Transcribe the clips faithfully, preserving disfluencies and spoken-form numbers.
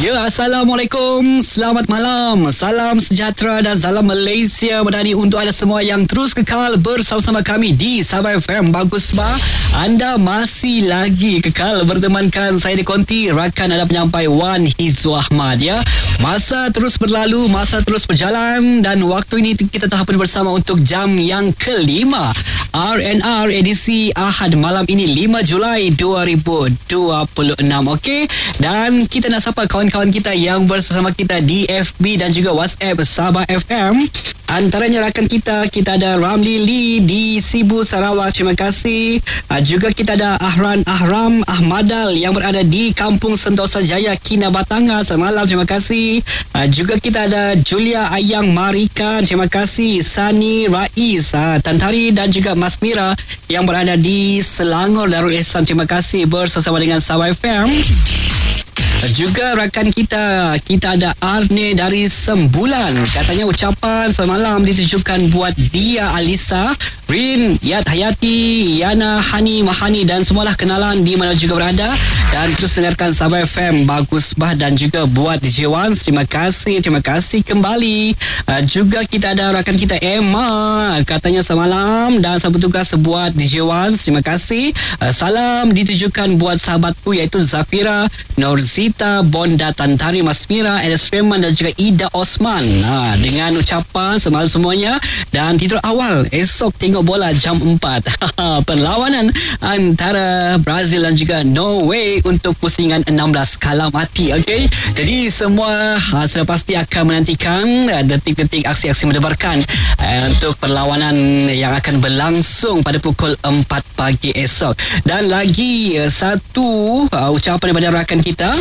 Ya, Assalamualaikum. Selamat malam. Salam sejahtera dan salam Malaysia Madani untuk anda semua yang terus kekal bersama-sama kami di Sabah F M. Bagus bah, anda masih lagi kekal bertemankan saya di Konti, rakan anda penyampai Wan Hizwa Ahmad ya. Masa terus berlalu, masa terus berjalan dan waktu ini kita telah pun bersama untuk jam yang kelima. R and R edisi Ahad malam ini lima Julai dua ribu dua puluh enam. Okey, dan kita nak sapa kawan-kawan kita yang bersama kita di F B dan juga WhatsApp Sabah F M. Antaranya rakan kita, kita ada Ramli Lee di Sibu, Sarawak. Terima kasih. Uh, juga kita ada Ahran Ahram Ahmadal yang berada di Kampung Sentosa Jaya, Kinabatangan. Selamat malam, terima kasih. Uh, juga kita ada Julia Ayang Marikan. Terima kasih. Sani Rais, uh, Tantari dan juga Mas Mira yang berada di Selangor Darul Ihsan. Terima kasih bersama dengan Sabah F M. Juga rakan kita, kita ada Arne dari Sembulan. Katanya ucapan selamat malam ditujukan buat dia, Alisa, Rin, Yat Hayati, Yana, Hani, Mahani dan semualah kenalan di mana juga berada. Dan terus dengarkan Sabah F M. Bagus bah, dan juga buat D J Wan. Terima kasih, terima kasih kembali. Uh, juga kita ada rakan kita Emma. Katanya selamat malam dan sambut tugas buat D J Wan. Terima kasih. Uh, salam ditujukan buat sahabatku iaitu Zafira, Norzita, Bonda, Tantari, Mas Mira, Edes Firman dan juga Ida Osman. Ha, dengan ucapan semalam semuanya dan tidur awal esok tengok bola jam empat. Perlawanan antara Brazil dan juga Norway untuk pusingan enam belas kalam hati. Okey, jadi semua ha, sudah pasti akan menantikan uh, detik-detik aksi-aksi mendebarkan uh, untuk perlawanan yang akan berlangsung pada pukul empat pagi esok. Dan lagi uh, satu uh, ucapan daripada rakan kita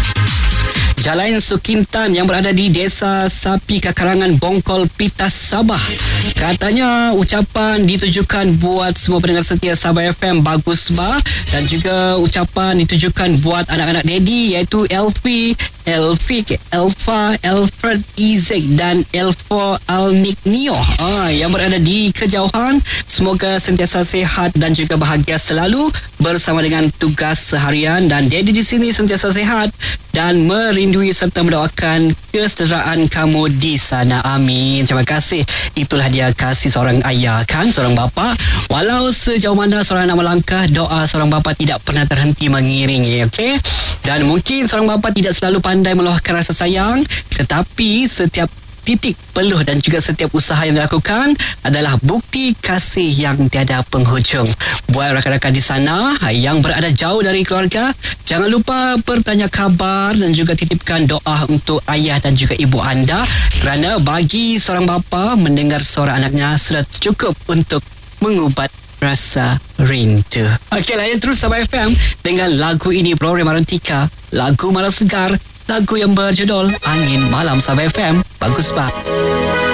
Jalain Sukintan yang berada di Desa Sapi Kakarangan, Bongkol, Pitas, Sabah. Katanya ucapan ditujukan buat semua pendengar setia Sabah F M. Bagus bah, dan juga ucapan ditujukan buat anak-anak daddy iaitu Elfi, Elfik, Elfa, Alfred, Izek dan Elfo Alnik Nio ah, yang berada di kejauhan. Semoga sentiasa sehat dan juga bahagia selalu bersama dengan tugas seharian, dan daddy di sini sentiasa sehat dan merindui serta mendoakan kesejahteraan kamu di sana. Amin. Terima kasih. Itulah dia kasih seorang ayah kan, seorang bapa. Walau sejauh mana seorang nak melangkah, doa seorang bapa tidak pernah terhenti mengiringi. Okey. Dan mungkin seorang bapa tidak selalu pandai meluahkan rasa sayang, tetapi setiap titik peluh dan juga setiap usaha yang dilakukan adalah bukti kasih yang tiada penghujung. Buat rakan-rakan di sana yang berada jauh dari keluarga, jangan lupa bertanya khabar dan juga titipkan doa untuk ayah dan juga ibu anda, kerana bagi seorang bapa mendengar suara anaknya sudah cukup untuk mengubat rasa rindu. Okey, layan terus Sabah F M dengan lagu ini, Gloria Marantika, lagu malam segar, lagu yang berjudul Angin Malam. Sabah F M. Bagus bah.